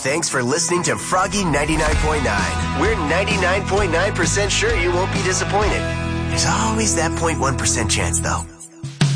thanks for listening to Froggy 99.9. We're 99.9% sure you won't be disappointed. There's always that 0.1% chance, though.